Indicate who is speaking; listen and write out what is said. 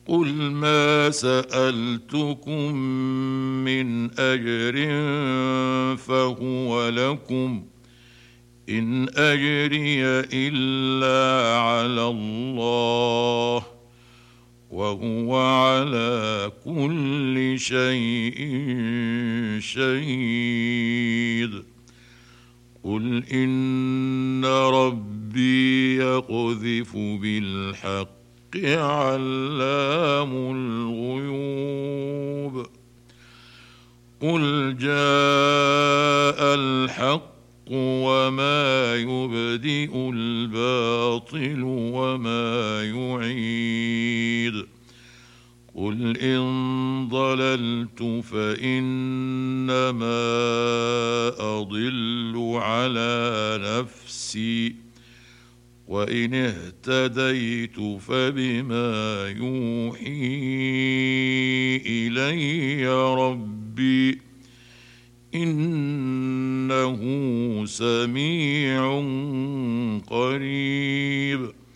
Speaker 1: قل ما سألتكم من أجر فهو لكم، إن أجري إلا على الله، وهو على كل شيء شهيد. قل إن ربي يقذف بالحق علام الغيوب. قل جاء الحق وما يبدئ الباطل وما يعيد. قل إن ضللت فإنما أضل على نفسي، وإن اهتديت فبما يوحي إلي ربي، إنه سميع قريب.